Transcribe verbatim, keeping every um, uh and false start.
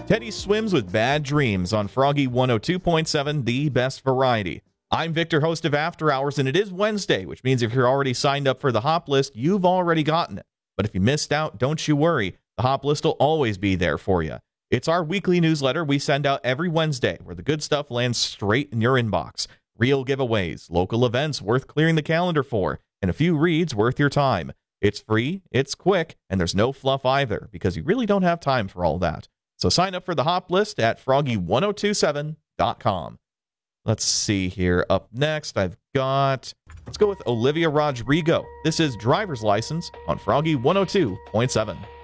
Teddy swims with bad dreams on Froggy one oh two point seven, the best variety. I'm Victor, host of After Hours, and it is Wednesday, which means if you're already signed up for the Hop List, you've already gotten it. But if you missed out, don't you worry. The Hop List will always be there for you. It's our weekly newsletter we send out every Wednesday, where the good stuff lands straight in your inbox. Real giveaways, local events worth clearing the calendar for, and a few reads worth your time. It's free, it's quick, and there's no fluff either, because you really don't have time for all that. So sign up for the Hop List at froggy one oh two seven dot com. Let's see here. Up next, I've got... Let's go with Olivia Rodrigo. This is Driver's License on Froggy one oh two point seven.